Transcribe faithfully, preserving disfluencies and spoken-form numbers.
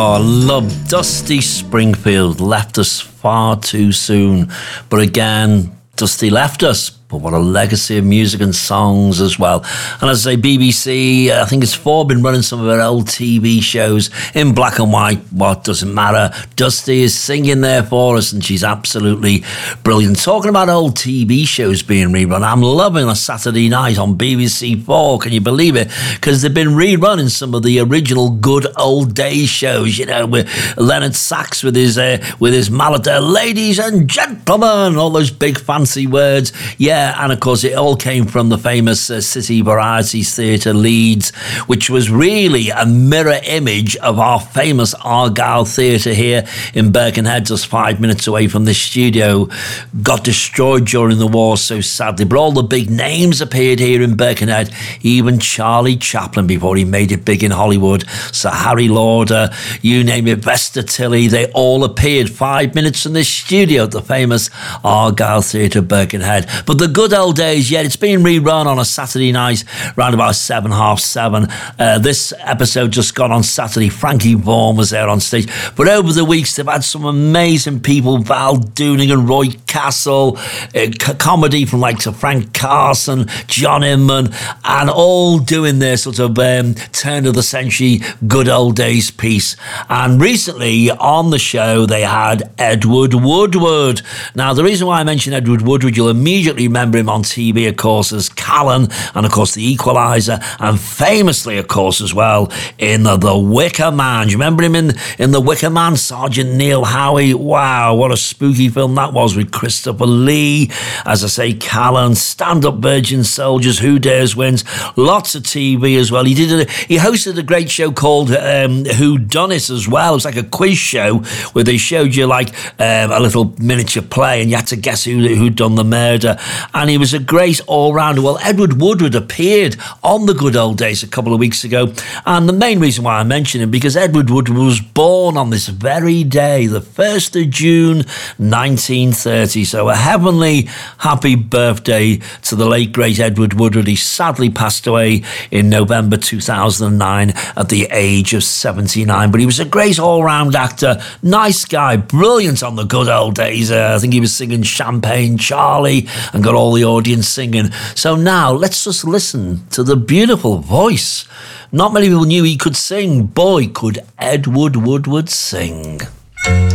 Oh, I love Dusty Springfield. Left us far too soon. But again, Dusty left us. But what a legacy of music and songs as well. And as I say, B B C, I think it's four, been running some of her old T V shows in black and white. What doesn't matter. Dusty is singing there for us, and she's absolutely brilliant. Talking about old T V shows being rerun, I'm loving a Saturday night on B B C four. Can you believe it? Because they've been rerunning some of the original good old days shows, you know, with Leonard Sachs with his uh, with his mallet there, ladies and gentlemen, all those big fancy words. Yeah. And of course, it all came from the famous uh, City Varieties Theatre Leeds, which was really a mirror image of our famous Argyle Theatre here in Birkenhead, just five minutes away from this studio. Got destroyed during the war, so sadly. But all the big names appeared here in Birkenhead, even Charlie Chaplin before he made it big in Hollywood. Sir Harry Lauder, you name it, Vesta Tilley, they all appeared five minutes from this studio at the famous Argyle Theatre, Birkenhead. But the good old days, yeah, it's been rerun on a Saturday night around about seven, half seven. Uh, this episode just gone on Saturday. Frankie Vaughan was there on stage. But over the weeks, they've had some amazing people, Val Dooning and Roy Castle, uh, c- comedy from like to Frank Carson, John Inman, and all doing their sort of um, turn of the century good old days piece. And recently on the show, they had Edward Woodward. Now, the reason why I mention Edward Woodward, you'll immediately remember him on T V, of course, as Callan, and of course The Equalizer, and famously, of course, as well in the, the Wicker Man. Do you remember him in in The Wicker Man? Sergeant Neil Howie. Wow, what a spooky film that was with Christopher Lee. As I say, Callan, Stand Up Virgin Soldiers, Who Dares Wins, lots of T V as well. He did a, he hosted a great show called um, Who Done It as well. It was like a quiz show where they showed you like um, a little miniature play, and you had to guess who who'd done the murder. And he was a great all-rounder. Well, Edward Woodward appeared on The Good Old Days a couple of weeks ago. And the main reason why I mention him, because Edward Woodward was born on this very day, the first of June, nineteen thirty. So a heavenly happy birthday to the late, great Edward Woodward. He sadly passed away in November two thousand nine at the age of seventy-nine. But he was a great all-round actor, nice guy, brilliant on The Good Old Days. Uh, I think he was singing Champagne Charlie and got all the audience singing. So now let's just listen to the beautiful voice. Not many people knew he could sing. Boy, could Edward Woodward sing.